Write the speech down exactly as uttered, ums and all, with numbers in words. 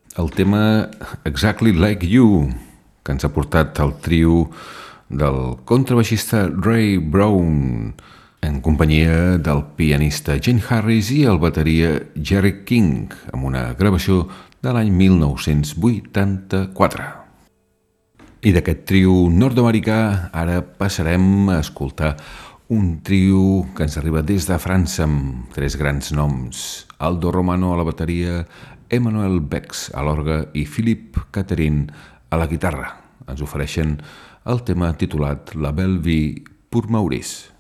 el tema Exactly Like You, que ens ha portat el trio del contrabaixista Ray Brown, en companyia del pianista Gene Harris i el bateria Jerry King, amb una gravació de l'any mil nou-cents vuitanta-quatre. I d'aquest trio nord-americà ara passarem a escoltar un trio que ens arriba des de França amb tres grans noms: Aldo Romano a la bateria, Emmanuel Bex a l'orgue i Philippe Catherine a la guitarra. Ens ofereixen el tema titulat La Belle Vie pour Maurice.